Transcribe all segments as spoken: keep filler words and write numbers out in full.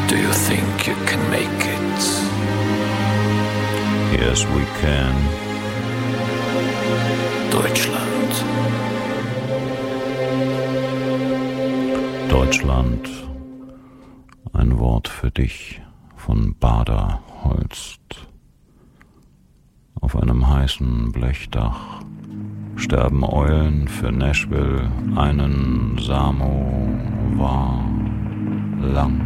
Do you think you can make it? Yes, we can. Deutschland. Deutschland. Ein Wort für dich von Bader Holst. Auf einem heißen Blechdach sterben Eulen für Nashville einen Samovar lang.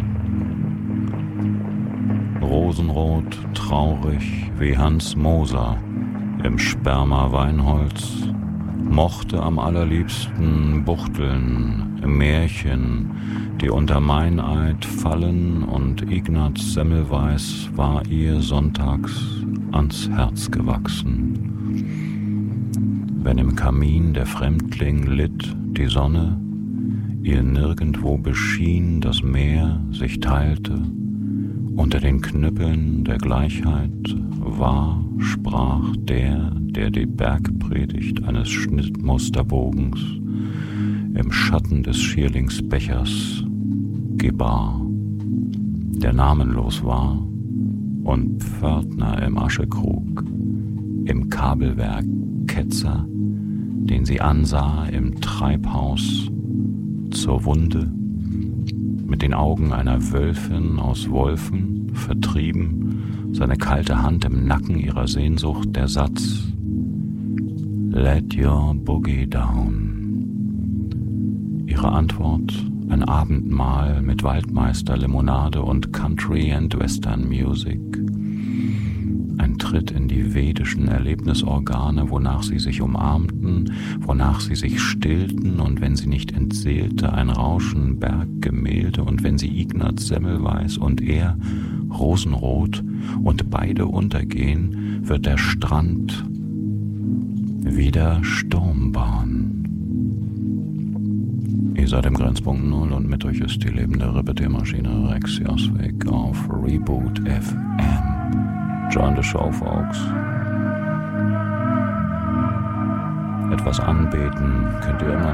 Rosenrot, traurig wie Hans Moser im Sperma-Weinholz, mochte am allerliebsten buchteln im Märchen, die unter Meineid fallen, und Ignaz Semmelweis war ihr sonntags ans Herz gewachsen. Wenn im Kamin der Fremdling litt, die Sonne ihr nirgendwo beschien, das Meer sich teilte, unter den Knüppeln der Gleichheit war, sprach der, der die Bergpredigt eines Schnittmusterbogens im Schatten des Schierlingsbechers gebar, der namenlos war und Pförtner im Aschekrug, im Kabelwerk Ketzer, den sie ansah im Treibhaus zur Wunde, mit den Augen einer Wölfin aus Wolfen vertrieben, seine kalte Hand im Nacken ihrer Sehnsucht, der Satz Let your boogie down. Ihre Antwort ein Abendmahl mit Waldmeister, Limonade und Country and Western Music. Ein Tritt in die vedischen Erlebnisorgane, wonach sie sich umarmten, wonach sie sich stillten, und wenn sie nicht entseelte, ein Rauschen Berggemälde, und wenn sie Ignaz Semmelweis und er Rosenrot und beide untergehen, wird der Strand wieder Sturmbahn. Ihr seid im Grenzpunkt Null und mit euch ist die lebende Repetiermaschine Rex Joswig auf Reboot F M. Join the show, folks. Etwas anbeten könnt ihr immer